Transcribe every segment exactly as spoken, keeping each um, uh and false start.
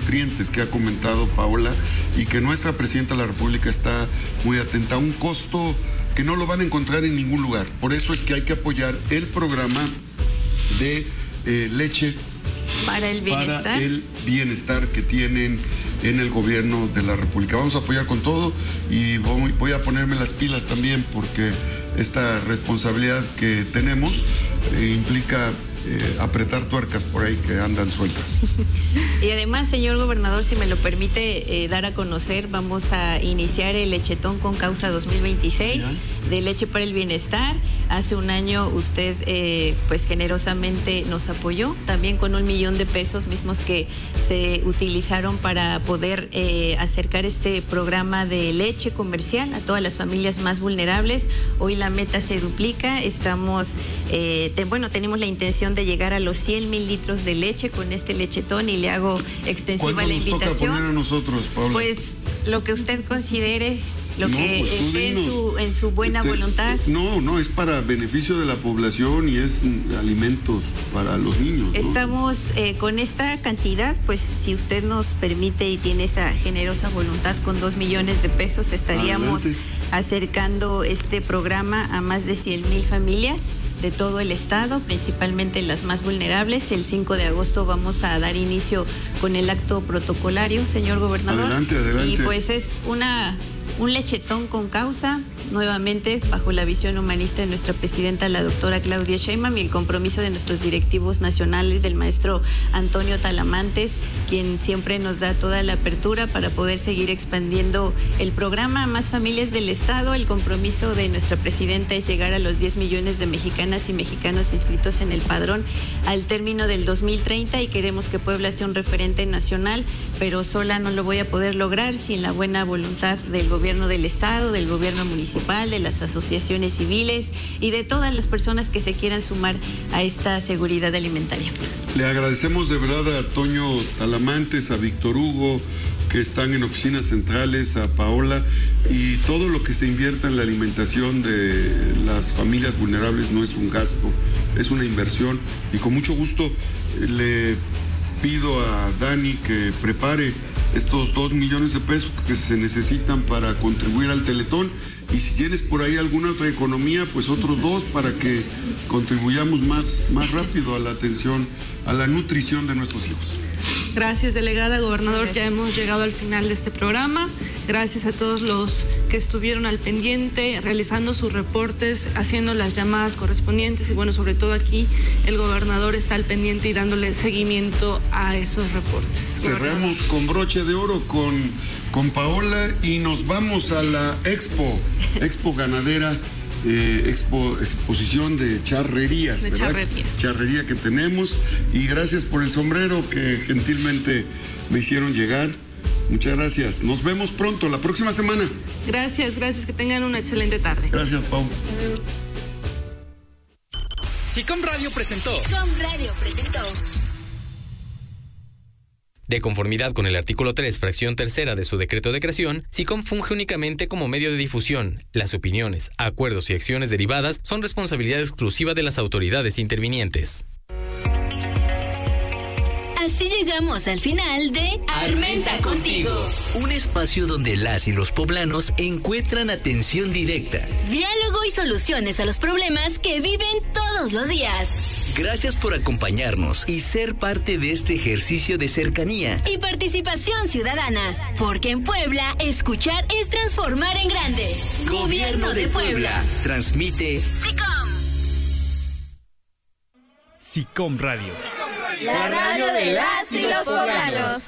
nutrientes que ha comentado Paola y que nuestra Presidenta de la República está muy atenta a un costo que no lo van a encontrar en ningún lugar. Por eso es que hay que apoyar el programa de eh, leche para el bienestar. Para el bienestar que tienen en el gobierno de la República. Vamos a apoyar con todo y voy, voy a ponerme las pilas también porque esta responsabilidad que tenemos eh, implica eh, apretar tuercas por ahí que andan sueltas. Y además, señor gobernador, si me lo permite eh, dar a conocer, vamos a iniciar el Lechetón con Causa dos mil veintiséis de Leche para el Bienestar. Hace un año usted eh, pues generosamente nos apoyó también con un millón de pesos mismos que se utilizaron para poder eh, acercar este programa de leche comercial a todas las familias más vulnerables. Hoy la meta se duplica, estamos, eh, de, bueno, tenemos la intención de llegar a los cien mil litros de leche con este lechetón y le hago extensiva la invitación. ¿Cuánto nos toca poner a nosotros, Paula? Pues lo que usted considere, lo no, que pues esté en su, en su buena Te, voluntad. No, no, es para beneficio de la población y es alimentos para los niños, ¿no? Estamos eh, con esta cantidad, pues si usted nos permite y tiene esa generosa voluntad, con dos millones de pesos estaríamos Adelante. acercando este programa a más de cien mil familias de todo el estado, principalmente las más vulnerables. El cinco de agosto vamos a dar inicio con el acto protocolario, señor gobernador. Adelante, adelante. Y pues es una... un lechetón con causa, nuevamente bajo la visión humanista de nuestra presidenta, la doctora Claudia Sheinbaum, y el compromiso de nuestros directivos nacionales, del maestro Antonio Talamantes, quien siempre nos da toda la apertura para poder seguir expandiendo el programa a más familias del estado. El compromiso de nuestra presidenta es llegar a los diez millones de mexicanas y mexicanos inscritos en el padrón al término del dos mil treinta, y queremos que Puebla sea un referente nacional, pero sola no lo voy a poder lograr sin la buena voluntad del gobierno del estado, del gobierno municipal, de las asociaciones civiles y de todas las personas que se quieran sumar a esta seguridad alimentaria. Le agradecemos de verdad a Toño Talamantes, a Víctor Hugo, que están en oficinas centrales, a Paola, y todo lo que se invierta en la alimentación de las familias vulnerables no es un gasto, es una inversión, y con mucho gusto le pido a Dani que prepare estos dos millones de pesos que se necesitan para contribuir al Teletón, y si tienes por ahí alguna otra economía, pues otros dos para que contribuyamos más, más rápido a la atención, a la nutrición de nuestros hijos. Gracias, delegada, gobernador. Gracias. Ya hemos llegado al final de este programa. Gracias a todos los que estuvieron al pendiente, realizando sus reportes, haciendo las llamadas correspondientes, y bueno, sobre todo aquí el gobernador está al pendiente y dándole seguimiento a esos reportes. Cerramos con broche de oro con, con Paola y nos vamos a la Expo, Expo Ganadera. Eh, expo, exposición de charrerías, de ¿verdad? charrería. charrería que tenemos, y gracias por el sombrero que gentilmente me hicieron llegar. Muchas gracias, nos vemos pronto la próxima semana. Gracias, gracias, que tengan una excelente tarde. Gracias, Pau. SICOM Radio presentó SICOM Radio presentó De conformidad con el artículo tres, fracción tercera de su decreto de creación, SICOM funge únicamente como medio de difusión. Las opiniones, acuerdos y acciones derivadas son responsabilidad exclusiva de las autoridades intervinientes. Así llegamos al final de Armenta Contigo, un espacio donde las y los poblanos encuentran atención directa, diálogo y soluciones a los problemas que viven todos los días. Gracias por acompañarnos y ser parte de este ejercicio de cercanía y participación ciudadana, porque en Puebla escuchar es transformar en grande. Gobierno, Gobierno de, de Puebla. Puebla. Transmite SICOM. SICOM Radio. La radio de las y los poblanos.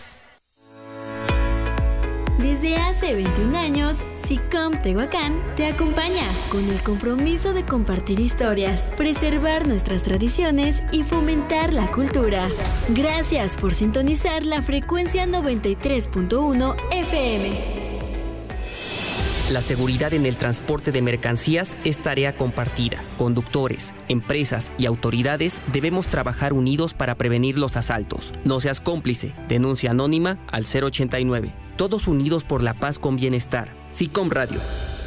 Desde hace veintiún años, SICOM Tehuacán te acompaña con el compromiso de compartir historias, preservar nuestras tradiciones y fomentar la cultura. Gracias por sintonizar la frecuencia noventa y tres punto uno F M. La seguridad en el transporte de mercancías es tarea compartida. Conductores, empresas y autoridades debemos trabajar unidos para prevenir los asaltos. No seas cómplice. Denuncia anónima al cero ochenta y nueve. Todos unidos por la paz con bienestar. SICOM Radio.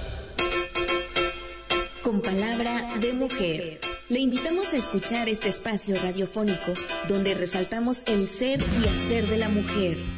Con palabra de mujer. Le invitamos a escuchar este espacio radiofónico donde resaltamos el ser y hacer de la mujer.